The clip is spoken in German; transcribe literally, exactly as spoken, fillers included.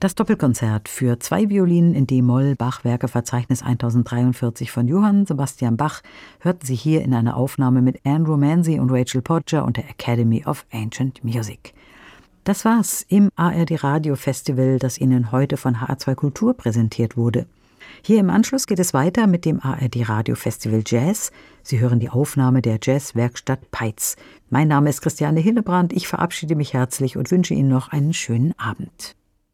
Das Doppelkonzert für zwei Violinen in D-Moll, Bach-Werkeverzeichnis tausenddreiundvierzig von Johann Sebastian Bach, hörten Sie hier in einer Aufnahme mit Anne Romanzi und Rachel Podger und der Academy of Ancient Music. Das war's im A R D Radio Festival, das Ihnen heute von H R zwei Kultur präsentiert wurde. Hier im Anschluss geht es weiter mit dem A R D Radio Festival Jazz. Sie hören die Aufnahme der Jazzwerkstatt Peitz. Mein Name ist Christiane Hillebrand. Ich verabschiede mich herzlich und wünsche Ihnen noch einen schönen Abend.